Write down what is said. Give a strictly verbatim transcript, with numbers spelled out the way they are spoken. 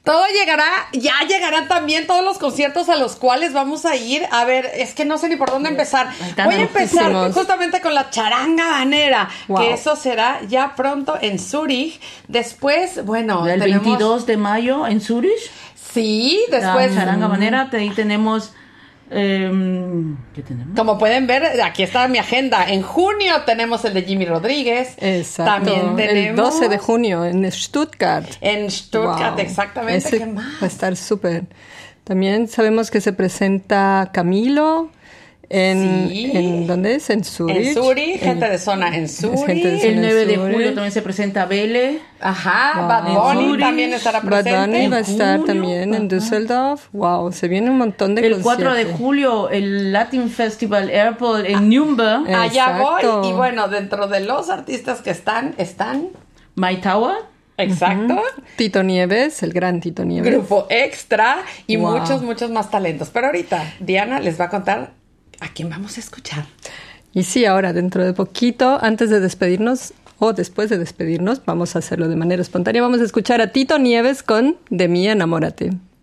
Todo llegará, ya llegarán también todos los conciertos a los cuales vamos a ir. A ver, es que no sé ni por dónde empezar. Voy a empezar justamente con la charanga habanera, wow. que eso será ya pronto en Zúrich. Después, bueno, el tenemos... veintidós de mayo en Zúrich. Sí, después... La charanga habanera, ahí tenemos... Um, ¿Qué tenemos? Como pueden ver, aquí está mi agenda. En junio tenemos el de Jimmy Rodríguez. Exacto. También tenemos el doce de junio en Stuttgart. En Stuttgart, wow. exactamente. Ese ¿Qué más? Va a estar súper. También sabemos que se presenta Camilo. En, sí. en ¿dónde es? En Zúrich. En Zúrich, gente de zona en Zúrich. El nueve de julio también se presenta Belle. Ajá, wow. Bad Bunny también estará presente. Bad Bunny va a estar también en Düsseldorf. Wow, se viene un montón de el conciertos. El cuatro de julio, el Latin Festival Airport en ah, Nürnberg. Allá voy. Y bueno, dentro de los artistas que están, están... My Tower. Exacto. Uh-huh. Tito Nieves, el gran Tito Nieves. Grupo Extra y wow. muchos, muchos más talentos. Pero ahorita Diana les va a contar a quién vamos a escuchar. Y sí, ahora dentro de poquito, antes de despedirnos o después de despedirnos, vamos a hacerlo de manera espontánea. Vamos a escuchar a Tito Nieves con De mí enamórate.